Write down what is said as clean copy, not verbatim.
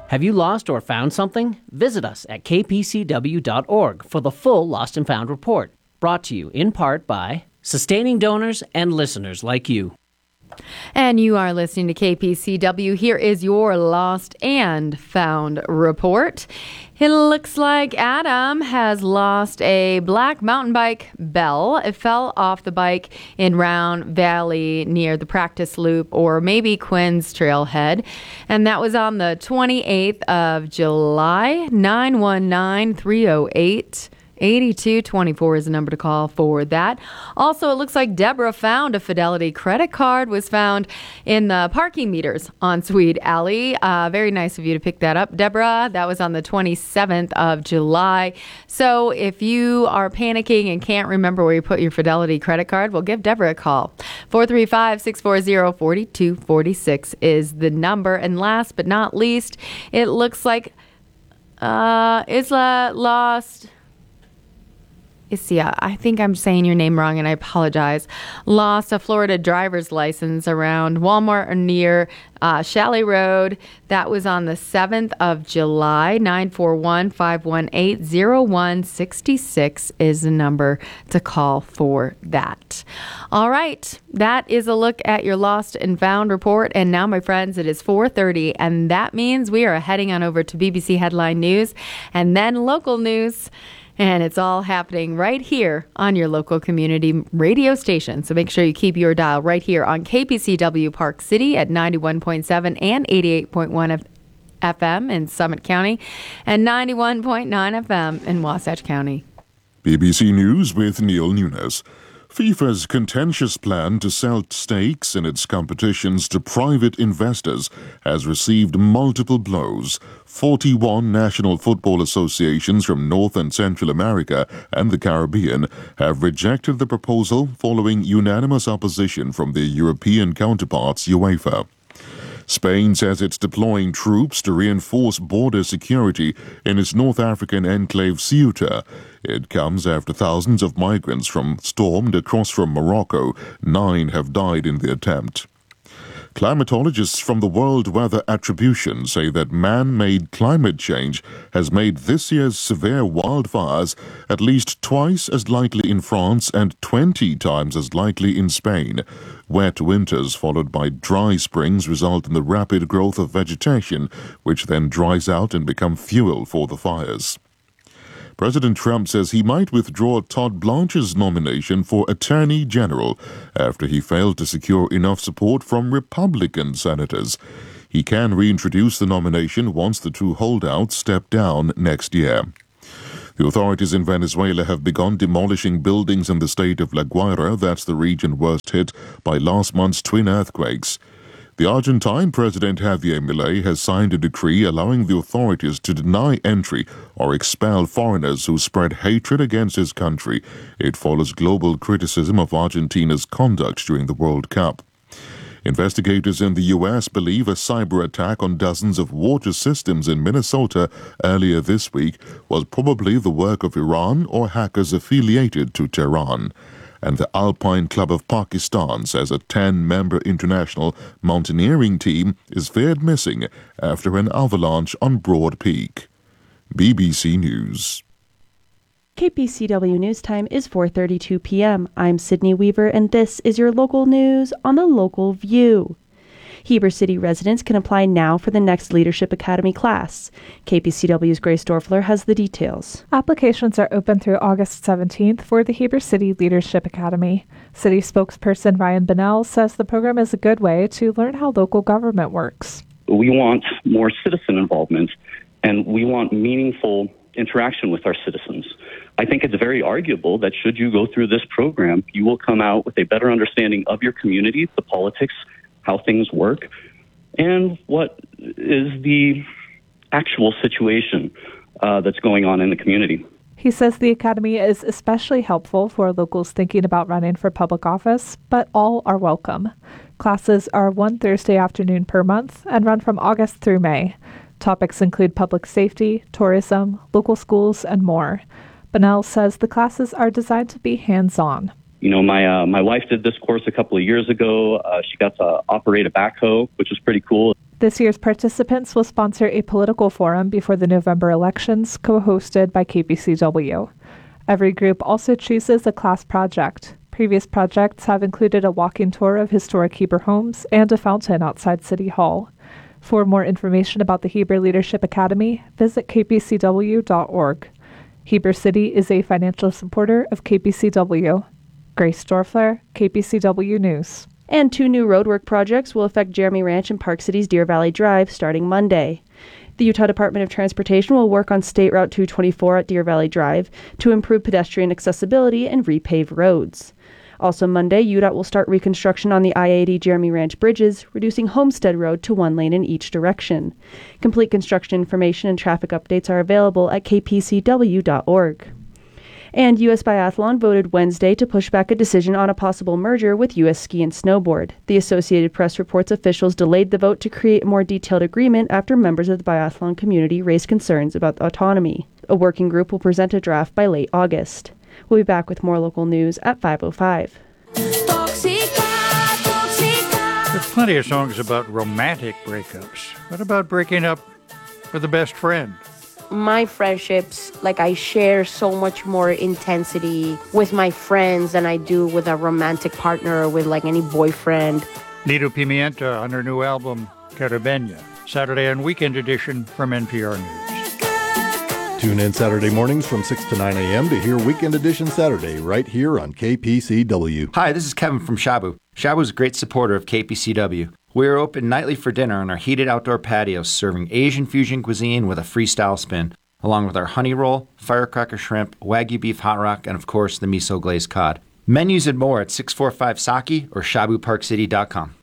Have you lost or found something? Visit us at kpcw.org for the full Lost and Found report, brought to you in part by sustaining donors and listeners like you. And you are listening to KPCW. Here is your Lost and Found report. It looks like Adam has lost a black mountain bike bell. It fell off the bike in Round Valley near the practice loop, or maybe Quinn's Trailhead. And that was on the 28th of July. 919-308. 8224 is the number to call for that. Also, it looks like Deborah found a Fidelity credit card was found in the parking meters on Swede Alley. Very nice of you to pick that up, Deborah. That was on the 27th of July. So if you are panicking and can't remember where you put your Fidelity credit card, well, give Deborah a call. 435-640-4246 is the number. And last but not least, it looks like Isla lost... Isia, I think I'm saying your name wrong and I apologize, lost a Florida driver's license around Walmart near Chalet Road. That was on the 7th of July. 941-518-0166 is the number to call for that. All right, that is a look at your Lost and Found report. And now, my friends, it is 4:30, and that means we are heading on over to BBC Headline News and then local news. And it's all happening right here on your local community radio station. So make sure you keep your dial right here on KPCW Park City at 91.7 and 88.1 FM in Summit County and 91.9 FM in Wasatch County. BBC News with Neil Nunes. FIFA's contentious plan to sell stakes in its competitions to private investors has received multiple blows. 41 national football associations from North and Central America and the Caribbean have rejected the proposal following unanimous opposition from their European counterparts, UEFA. Spain says it's deploying troops to reinforce border security in its North African enclave Ceuta. It comes after thousands of migrants stormed across from Morocco. 9 have died in the attempt. Climatologists from the World Weather Attribution say that man-made climate change has made this year's severe wildfires at least twice as likely in France and 20 times as likely in Spain. Wet winters followed by dry springs result in the rapid growth of vegetation, which then dries out and become fuel for the fires. President Trump says he might withdraw Todd Blanche's nomination for Attorney General after he failed to secure enough support from Republican senators. He can reintroduce the nomination once the two holdouts step down next year. The authorities in Venezuela have begun demolishing buildings in the state of La Guaira, that's the region worst hit by last month's twin earthquakes. The Argentine President Javier Milei has signed a decree allowing the authorities to deny entry or expel foreigners who spread hatred against his country. It follows global criticism of Argentina's conduct during the World Cup. Investigators in the U.S. believe a cyber attack on dozens of water systems in Minnesota earlier this week was probably the work of Iran or hackers affiliated to Tehran. And the Alpine Club of Pakistan says a 10-member international mountaineering team is feared missing after an avalanche on Broad Peak. BBC News. KPCW News Time is 4:32 p.m. I'm Sydney Weaver, and this is your local news on the Local View. Heber City residents can apply now for the next Leadership Academy class. KPCW's Grace Dorfler has the details. Applications are open through August 17th for the Heber City Leadership Academy. City spokesperson Ryan Bunnell says the program is a good way to learn how local government works. We want more citizen involvement, and we want meaningful interaction with our citizens. I think it's very arguable that should you go through this program, you will come out with a better understanding of your community, the politics, how things work, and what is the actual situation that's going on in the community. He says the Academy is especially helpful for locals thinking about running for public office, but all are welcome. Classes are one Thursday afternoon per month and run from August through May. Topics include public safety, tourism, local schools, and more. Bunnell says the classes are designed to be hands-on. You know, my wife did this course a couple of years ago. She got to operate a backhoe, which was pretty cool. This year's participants will sponsor a political forum before the November elections, co-hosted by KPCW. Every group also chooses a class project. Previous projects have included a walking tour of historic Heber homes and a fountain outside City Hall. For more information about the Heber Leadership Academy, visit kpcw.org. Heber City is a financial supporter of KPCW. Grace Dorfler, KPCW News. And 2 new roadwork projects will affect Jeremy Ranch and Park City's Deer Valley Drive starting Monday. The Utah Department of Transportation will work on State Route 224 at Deer Valley Drive to improve pedestrian accessibility and repave roads. Also Monday, UDOT will start reconstruction on the I-80 Jeremy Ranch bridges, reducing Homestead Road to 1 lane in each direction. Complete construction information and traffic updates are available at kpcw.org. And U.S. Biathlon voted Wednesday to push back a decision on a possible merger with U.S. Ski and Snowboard. The Associated Press reports officials delayed the vote to create a more detailed agreement after members of the biathlon community raised concerns about autonomy. A working group will present a draft by late August. We'll be back with more local news at 5:05. There's plenty of songs about romantic breakups. What about breaking up with a best friend? My friendships, I share so much more intensity with my friends than I do with a romantic partner or with any boyfriend. Lido Pimienta on her new album, Caribeña, Saturday and Weekend Edition from NPR News. Tune in Saturday mornings from 6 to 9 a.m. to hear Weekend Edition Saturday right here on KPCW. Hi, this is Kevin from Shabu. Shabu is a great supporter of KPCW. We are open nightly for dinner on our heated outdoor patios, serving Asian fusion cuisine with a freestyle spin, along with our honey roll, firecracker shrimp, Wagyu beef hot rock, and of course the miso glazed cod. Menus and more at 645 Saki or ShabuParkCity.com.